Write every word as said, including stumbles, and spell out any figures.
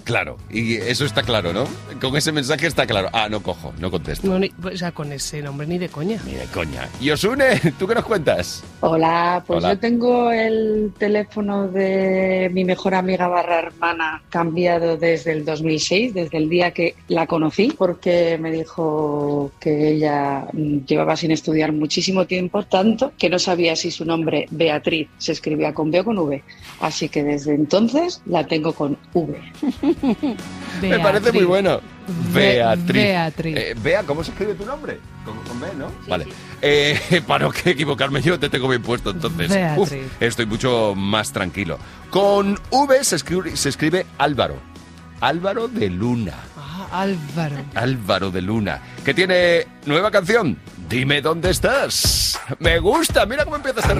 Claro, y eso está claro, ¿no? Con ese mensaje está claro. Ah, no cojo, no contesto. No, ni, o sea, con ese nombre ni de coña. Ni de coña. Y Osune, ¿tú qué nos cuentas? Hola, pues Hola. yo tengo el teléfono de mi mejor amiga barra hermana cambiado desde el dos mil seis, desde el día que la conocí, porque me dijo que ella llevaba sin estudiar muchísimo tiempo, tanto que no sabía si su nombre Beatriz se escribía con B o con V. Así que desde entonces la tengo con V. Me parece muy bueno. Beatriz. Beatriz. Eh, Bea, ¿cómo se escribe tu nombre? Con, con B, ¿no? Sí, vale. Sí. Eh, para no equivocarme yo, te tengo bien puesto entonces. Uf, estoy mucho más tranquilo. Con V se escribe, se escribe Álvaro. Álvaro de Luna. Ah, Álvaro. Álvaro de Luna. Que tiene nueva canción. Dime dónde estás. Me gusta. Mira cómo empieza este